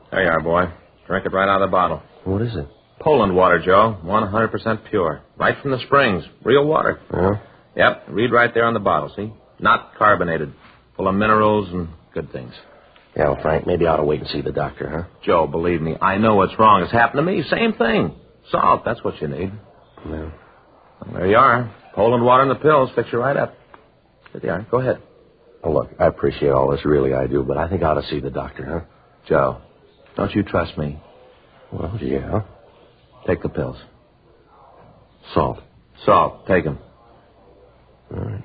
There you are, boy. Drink it right out of the bottle. What is it? Poland water, Joe. 100% pure. Right from the springs. Real water. Yeah? Yep. Read right there on the bottle, see? Not carbonated. Full of minerals and good things. Yeah, well, Frank, maybe I ought to wait and see the doctor, huh? Joe, believe me, I know what's wrong. It's happened to me. Same thing. Salt, that's what you need. Yeah. Well, there you are. Poland water and the pills fix you right up. There you are. Go ahead. Oh, look, I appreciate all this, really I do, but I think I ought to see the doctor, huh? Joe, don't you trust me? Well, yeah. Take the pills. Salt. Salt, take them. All right.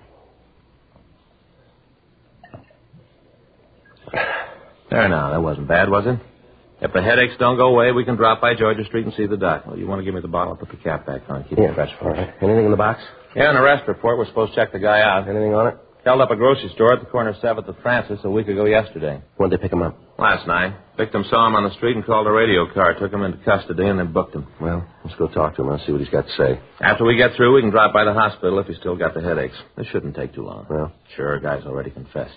There now, that wasn't bad, was it? If the headaches don't go away, we can drop by Georgia Street and see the doc. Well, you want to give me the bottle? I'll put the cap back on. Keep it fresh for all us. right. Anything in the box? Yeah, an arrest report. We're supposed to check the guy out. Anything on it? Held up a grocery store at the corner of 7th and Francis a week ago yesterday. When'd they pick him up? Last night. Victim saw him on the street and called a radio car, took him into custody, and then booked him. Well, let's go talk to him and see what he's got to say. After we get through, we can drop by the hospital if he's still got the headaches. This shouldn't take too long. Well? Sure, guy's already confessed.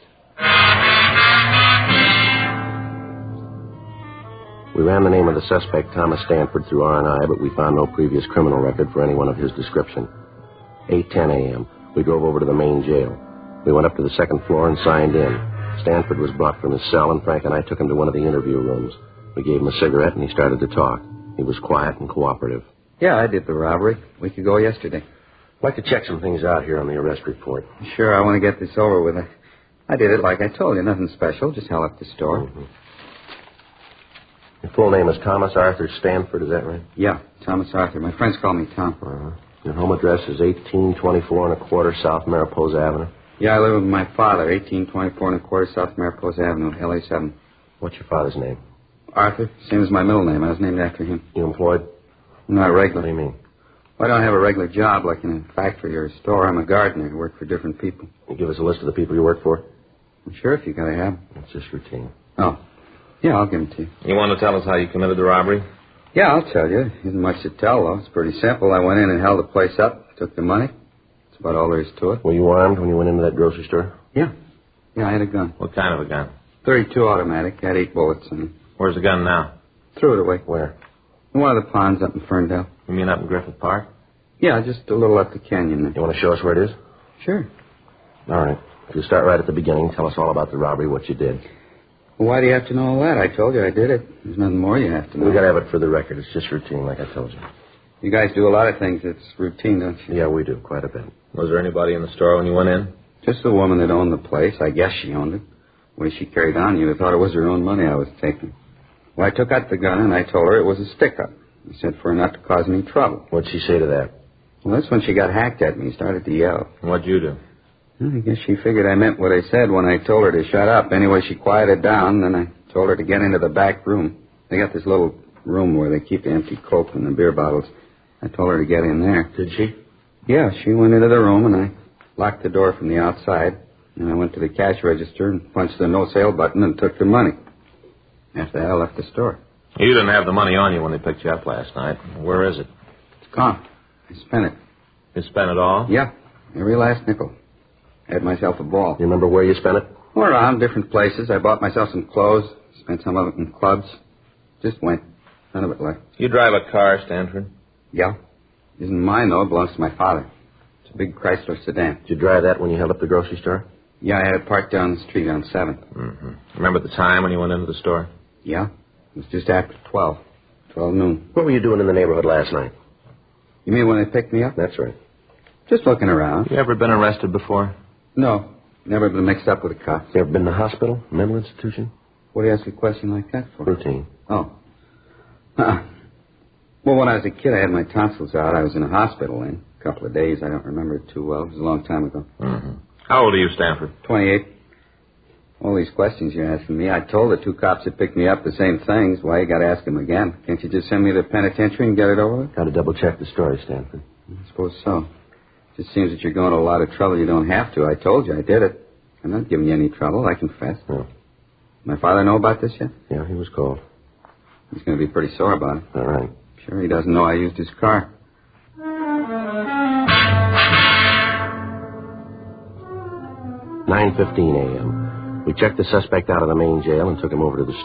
We ran the name of the suspect, Thomas Stanford, through R&I, but we found no previous criminal record for anyone of his description. 8:10 a.m. We drove over to the main jail. We went up to the second floor and signed in. Stanford was brought from his cell, and Frank and I took him to one of the interview rooms. We gave him a cigarette, and he started to talk. He was quiet and cooperative. Yeah, I did the robbery. A week ago yesterday. I'd like to check some things out here on the arrest report. Sure, I want to get this over with. I did it like I told you. Nothing special. Just held up the store. Mm-hmm. Your full name is Thomas Arthur Stanford, is that right? Yeah, Thomas Arthur. My friends call me Tom. Uh-huh. Your home address is 1824 South Mariposa Avenue? Yeah, I live with my father, 1824 South Mariposa Avenue, LA7. What's your father's name? Arthur, same as my middle name. I was named after him. You employed? Not regular. What do you mean? Well, I don't have a regular job like in a factory or a store. I'm a gardener. I work for different people. You give us a list of the people you work for? Sure, if you gotta have them. It's just routine. Oh. Yeah, I'll give them to you. You want to tell us how you committed the robbery? Yeah, I'll tell you. Isn't much to tell, though. It's pretty simple. I went in and held the place up, took the money. That's about all there is to it. Were you armed when you went into that grocery store? Yeah. Yeah, I had a gun. What kind of a gun? .32 automatic. Had 8 bullets in it. Where's the gun now? Threw it away. Where? In one of the ponds up in Ferndale. You mean up in Griffith Park? Yeah, just a little up the canyon there. You want to show us where it is? Sure. All right. If you start right at the beginning, tell us all about the robbery, what you did. Well, why do you have to know all that? I told you I did it. There's nothing more you have to know. We got to have it for the record. It's just routine, like I told you. You guys do a lot of things that's routine, don't you? Yeah, we do, quite a bit. Was there anybody in the store when you went in? Just the woman that owned the place. I guess she owned it. The way she carried on, you'd have thought it was her own money I was taking. Well, I took out the gun and I told her it was a stick-up. I said for her not to cause any trouble. What'd she say to that? Well, that's when she got hacked at me, started to yell. What'd you do? Well, I guess she figured I meant what I said when I told her to shut up. Anyway, she quieted down, then I told her to get into the back room. They got this little room where they keep the empty Coke and the beer bottles. I told her to get in there. Did she? Yeah, she went into the room, and I locked the door from the outside. And I went to the cash register and punched the no-sale button and took the money. After that, I left the store. You didn't have the money on you when they picked you up last night. Where is it? It's gone. I spent it. You spent it all? Yeah, every last nickel. Had myself a ball. You remember where you spent it? Well, around different places. I bought myself some clothes, spent some of it in clubs. Just went. None of it left. You drive a car, Stanford? Yeah. Isn't mine, though. It belongs to my father. It's a big Chrysler sedan. Did you drive that when you held up the grocery store? Yeah, I had it parked down the street on 7th. Mm-hmm. Remember the time when you went into the store? Yeah. It was just after 12 noon. What were you doing in the neighborhood last night? You mean when they picked me up? That's right. Just looking around. You ever been arrested before? No. Never been mixed up with a cop. You ever been to the hospital, mental institution? What do you ask a question like that for? Routine. Oh. Well, when I was a kid, I had my tonsils out. I was in a hospital then. A couple of days. I don't remember it too well. It was a long time ago. Mm-hmm. How old are you, Stanford? 28. All these questions you're asking me. I told the 2 cops that picked me up the same things. Why you got to ask them again? Can't you just send me to the penitentiary and get it over with? Got to double-check the story, Stanford. I suppose so. Just seems that you're going to a lot of trouble you don't have to. I told you I did it. I'm not giving you any trouble. I confess. No. My father know about this yet? Yeah, he was called. He's going to be pretty sore about it. All right. Sure, he doesn't know I used his car. 9:15 a.m. We checked the suspect out of the main jail and took him over to the